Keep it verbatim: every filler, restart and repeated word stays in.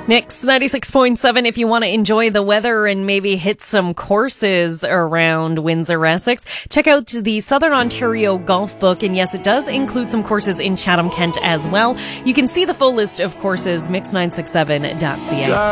Mix ninety-six point seven if you want to enjoy the weather and maybe hit some courses around Windsor Essex. Check out the Southern Ontario Golf Book, and yes, it does include some courses in Chatham, Kent as well. You can see the full list of courses, mix nine six seven dot c a.